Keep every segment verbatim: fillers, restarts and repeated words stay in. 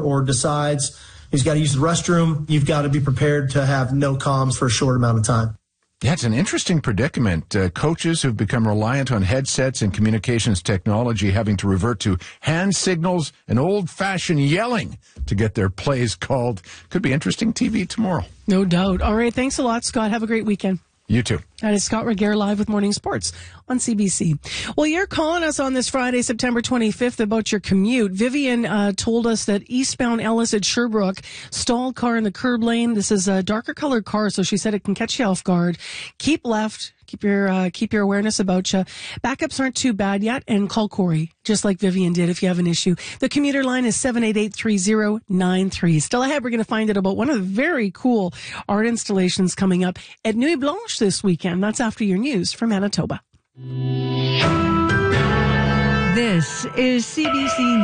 or decides he's got to use the restroom, you've got to be prepared to have no comms for a short amount of time. Yeah, it's an interesting predicament. Uh, coaches who've become reliant on headsets and communications technology having to revert to hand signals and old-fashioned yelling to get their plays called. Could be interesting T V tomorrow. No doubt. All right, thanks a lot, Scott. Have a great weekend. You too. That is Scott Regehr live with Morning Sports on C B C. Well, you're calling us on this Friday, September twenty-fifth, about your commute. Vivian uh, told us that eastbound Ellis at Sherbrooke, stalled car in the curb lane. This is a darker colored car, so she said it can catch you off guard. Keep left. Keep your uh, keep your awareness about you. Backups aren't too bad yet, and call Corey, just like Vivian did, if you have an issue. The commuter line is seven eight eight, three zero nine three. Still ahead, we're going to find out about one of the very cool art installations coming up at Nuit Blanche this weekend. That's after your news from Manitoba. This is C B C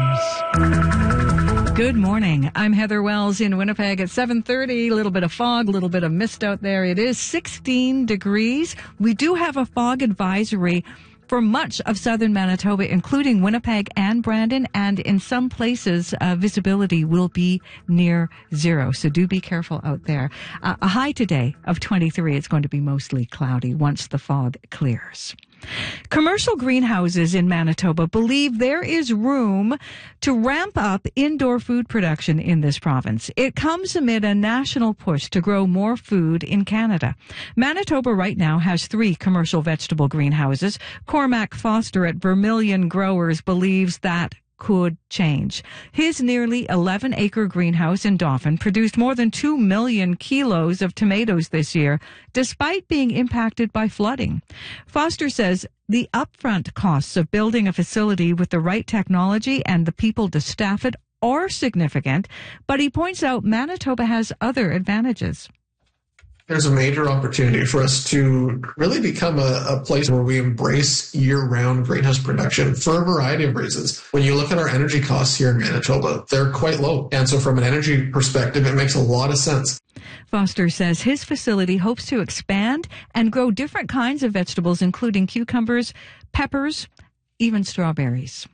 News. Good morning. I'm Heather Wells in Winnipeg at seven thirty. A little bit of fog, a little bit of mist out there. It is sixteen degrees. We do have a fog advisory for much of southern Manitoba, including Winnipeg and Brandon, and in some places, uh, visibility will be near zero. So do be careful out there. Uh, a high today of twenty-three. It's going to be mostly cloudy once the fog clears. Commercial greenhouses in Manitoba believe there is room to ramp up indoor food production in this province. It comes amid a national push to grow more food in Canada. Manitoba right now has three commercial vegetable greenhouses. Cormac Foster at Vermilion Growers believes that could change. His nearly eleven acre greenhouse in Dauphin produced more than two million kilos of tomatoes this year, despite being impacted by flooding. Foster says the upfront costs of building a facility with the right technology and the people to staff it are significant, but he points out Manitoba has other advantages. There's a major opportunity for us to really become a, a place where we embrace year-round greenhouse production for a variety of reasons. When you look at our energy costs here in Manitoba, they're quite low. And so from an energy perspective, it makes a lot of sense. Foster says his facility hopes to expand and grow different kinds of vegetables, including cucumbers, peppers, even strawberries.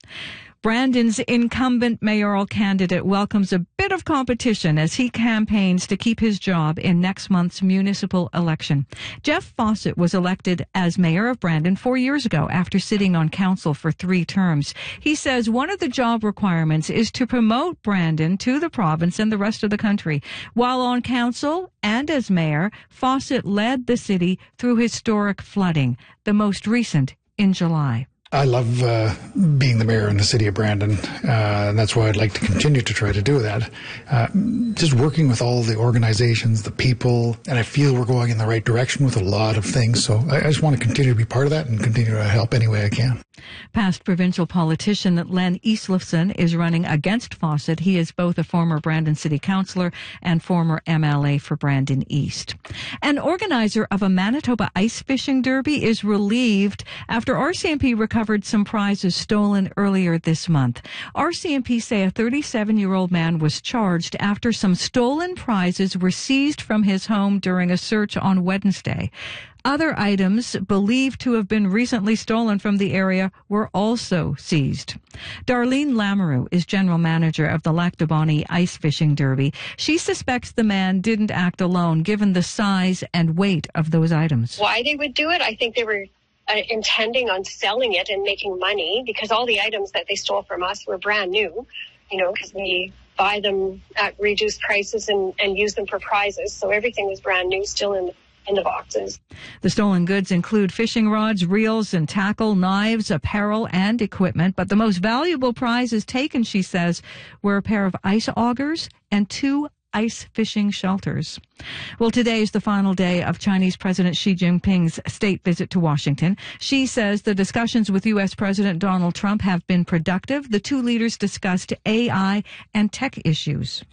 Brandon's incumbent mayoral candidate welcomes a bit of competition as he campaigns to keep his job in next month's municipal election. Jeff Fawcett was elected as mayor of Brandon four years ago after sitting on council for three terms. He says one of the job requirements is to promote Brandon to the province and the rest of the country. While on council and as mayor, Fawcett led the city through historic flooding, the most recent in July. I love uh, being the mayor in the city of Brandon, uh, and that's why I'd like to continue to try to do that. Uh, just working with all the organizations, the people, and I feel we're going in the right direction with a lot of things. So I, I just want to continue to be part of that and continue to help any way I can. Past provincial politician Len Eastlifson is running against Fawcett. He is both a former Brandon City Councillor and former M L A for Brandon East. An organizer of a Manitoba ice fishing derby is relieved after R C M P recovered some prizes stolen earlier this month. R C M P say a thirty-seven-year-old man was charged after some stolen prizes were seized from his home during a search on Wednesday. Other items believed to have been recently stolen from the area were also seized. Darlene Lamoureux is general manager of the Lac de Bonny Ice Fishing Derby. She suspects the man didn't act alone, given the size and weight of those items. Why they would do it, I think they were uh, intending on selling it and making money, because all the items that they stole from us were brand new, you know, because we buy them at reduced prices and, and use them for prizes. So everything was brand new, still in the in the boxes. The stolen goods include fishing rods, reels and tackle, knives, apparel, and equipment. But the most valuable prizes taken, she says, were a pair of ice augers and two ice fishing shelters. Well, today is the final day of Chinese President Xi Jinping's state visit to Washington. She says the discussions with U S President Donald Trump have been productive. The two leaders discussed A I and tech issues.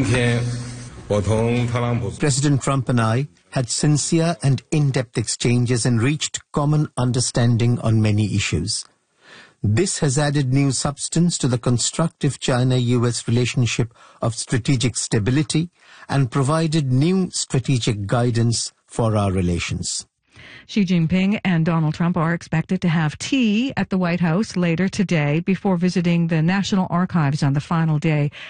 President Trump and I had sincere and in-depth exchanges and reached common understanding on many issues. This has added new substance to the constructive China-U S relationship of strategic stability and provided new strategic guidance for our relations. Xi Jinping and Donald Trump are expected to have tea at the White House later today before visiting the National Archives on the final day